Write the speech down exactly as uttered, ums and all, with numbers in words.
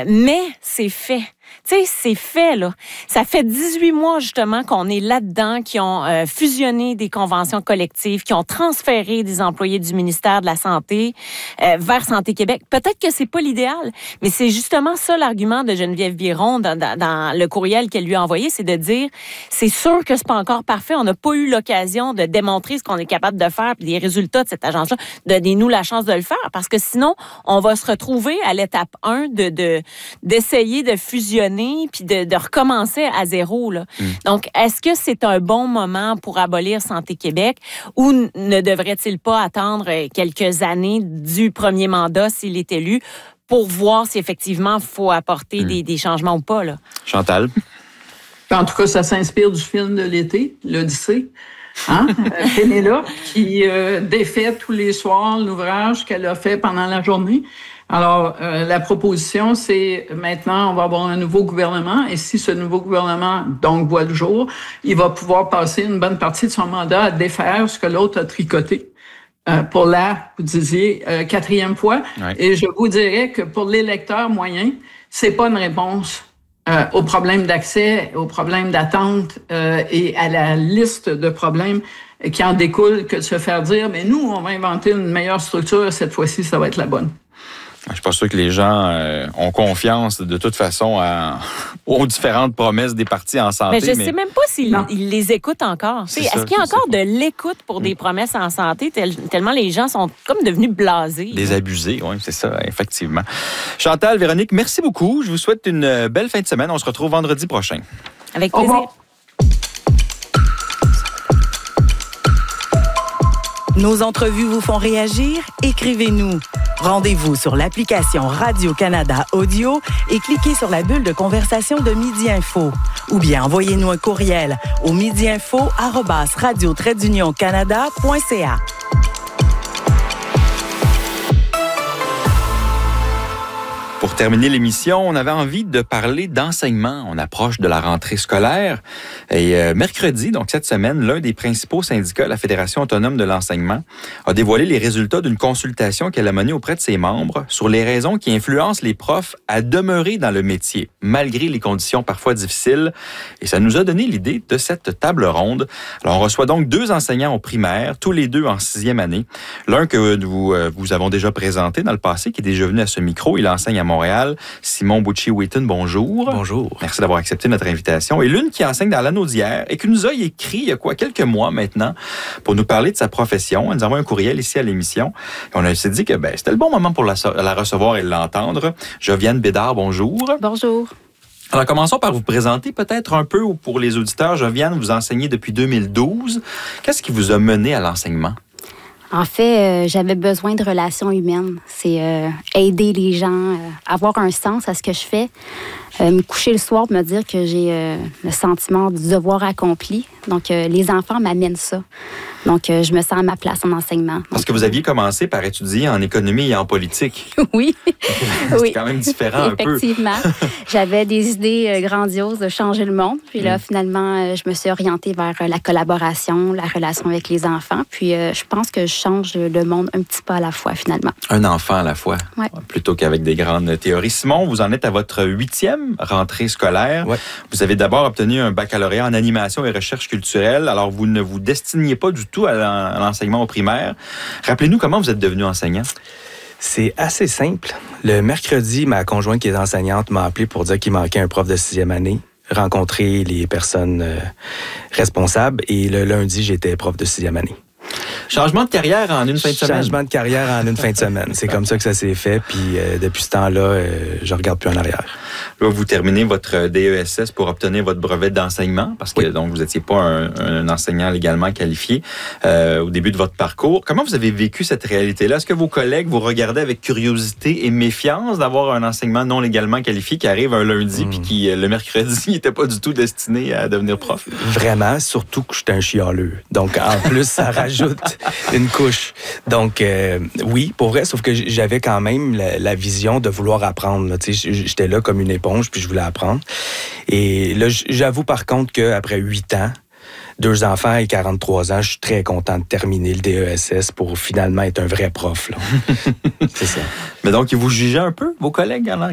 Euh, mais c'est fait. Tu sais, c'est fait, là. Ça fait dix-huit mois, justement, qu'on est là-dedans, qui ont euh, fusionné des conventions collectives, qui ont transféré des employés du ministère de la Santé euh, vers Santé Québec. Peut-être que c'est pas l'idéal, mais c'est justement ça l'argument de Geneviève Biron dans, dans, dans le courriel qu'elle lui a envoyé, c'est de dire, c'est sûr que c'est pas encore parfait, on n'a pas eu l'occasion de démontrer ce qu'on est capable de faire, puis les résultats de cette agence-là, donnez-nous la chance de le faire, parce que sinon, on va se retrouver à l'étape un de, de, d'essayer de fusionner puis de, de recommencer à zéro. Là. Mm. Donc, est-ce que c'est un bon moment pour abolir Santé Québec ou n- ne devrait-il pas attendre quelques années du premier mandat s'il est élu pour voir si effectivement il faut apporter mm. des, des changements ou pas? Là? Chantal? En tout cas, ça s'inspire du film de l'été, l'Odyssée. Hein? Pénélope qui euh, défait tous les soirs l'ouvrage qu'elle a fait pendant la journée. Alors, euh, la proposition, c'est maintenant, on va avoir un nouveau gouvernement et si ce nouveau gouvernement, donc, voit le jour, il va pouvoir passer une bonne partie de son mandat à défaire ce que l'autre a tricoté euh, pour la, vous disiez, euh, quatrième fois. Ouais. Et je vous dirais que pour l'électeur moyen, c'est pas une réponse euh, aux problèmes d'accès, aux problèmes d'attente euh, et à la liste de problèmes qui en découlent que de se faire dire, mais nous, on va inventer une meilleure structure, cette fois-ci, ça va être la bonne. Je suis pas sûr que les gens euh, ont confiance de toute façon à, aux différentes promesses des partis en santé. Mais je ne mais... sais même pas s'ils ils les écoutent encore. Est-ce ça, qu'il y a encore de l'écoute pour mmh. des promesses en santé tel, tellement les gens sont comme devenus blasés? Désabusés, oui, c'est ça, effectivement. Chantal, Véronique, merci beaucoup. Je vous souhaite une belle fin de semaine. On se retrouve vendredi prochain. Avec plaisir. Nos entrevues vous font réagir? Écrivez-nous. Rendez-vous sur l'application Radio-Canada Audio et cliquez sur la bulle de conversation de Midi Info. Ou bien envoyez-nous un courriel au midiinfo arobase radio trait d'union canada point c a. Pour terminer l'émission, on avait envie de parler d'enseignement. On approche de la rentrée scolaire. Et euh, mercredi, donc cette semaine, l'un des principaux syndicats, la Fédération autonome de l'enseignement, a dévoilé les résultats d'une consultation qu'elle a menée auprès de ses membres sur les raisons qui influencent les profs à demeurer dans le métier, malgré les conditions parfois difficiles. Et ça nous a donné l'idée de cette table ronde. Alors, on reçoit donc deux enseignants au primaire, tous les deux en sixième année. L'un que nous euh, vous avons déjà présenté dans le passé, qui est déjà venu à ce micro, il enseigne à Montréal. Simon Bucci-Wheaton, bonjour. Bonjour. Merci d'avoir accepté notre invitation. Et l'une qui enseigne dans l'Anaudière et qui nous a écrit il y a quoi, quelques mois maintenant pour nous parler de sa profession. Elle nous envoie un courriel ici à l'émission. Et on s'est dit que ben, c'était le bon moment pour la, la recevoir et l'entendre. Joviane Bédard, bonjour. Bonjour. Alors, commençons par vous présenter peut-être un peu pour les auditeurs. Joviane, vous enseignez depuis deux mille douze. Qu'est-ce qui vous a mené à l'enseignement? En fait, euh, j'avais besoin de relations humaines. C'est euh, aider les gens, euh, avoir un sens à ce que je fais. Euh, me coucher le soir pour me dire que j'ai euh, le sentiment du devoir accompli. Donc, euh, les enfants m'amènent ça. Donc, euh, je me sens à ma place en enseignement. Parce Donc, que vous aviez commencé par étudier en économie et en politique. Oui. C'est oui. quand même différent un peu. Effectivement. J'avais des idées euh, grandioses de changer le monde. Puis là, mm. finalement, euh, je me suis orientée vers euh, la collaboration, la relation avec les enfants. Puis, euh, je pense que je change le monde un petit peu à la fois, finalement. Un enfant à la fois, ouais. plutôt qu'avec des grandes théories. Simon, vous en êtes à votre huitième rentrée scolaire. Ouais. Vous avez d'abord obtenu un baccalauréat en animation et recherche culturelle. Alors, vous ne vous destiniez pas du tout à l'enseignement au primaire. Rappelez-nous comment vous êtes devenu enseignant. C'est assez simple. Le mercredi, ma conjointe qui est enseignante m'a appelé pour dire qu'il manquait un prof de sixième année, rencontrer les personnes euh, responsables. Et le lundi, j'étais prof de sixième année. Changement de carrière en une fin de semaine. Changement de carrière en une fin de semaine. C'est comme ça que ça s'est fait. Puis euh, depuis ce temps-là, euh, je regarde plus en arrière. Là, vous terminez votre D E S S pour obtenir votre brevet d'enseignement, parce que oui. donc vous n'étiez pas un, un enseignant légalement qualifié euh, au début de votre parcours. Comment vous avez vécu cette réalité-là? Est-ce que vos collègues vous regardaient avec curiosité et méfiance d'avoir un enseignement non légalement qualifié qui arrive un lundi mmh. puis qui, le mercredi, n'était pas du tout destiné à devenir prof? Vraiment, surtout que j'étais un chialeux. Donc, en plus, ça rajoute une couche. Donc, euh, oui, pour vrai, sauf que j'avais quand même la, la vision de vouloir apprendre. Là. J'étais là comme une éponge, puis je voulais apprendre. Et là, j'avoue par contre qu'après huit ans, deux enfants et quarante-trois ans, je suis très content de terminer le D E S S pour finalement être un vrai prof. Là. C'est ça. Mais donc, ils vous jugeaient un peu, vos collègues, alors?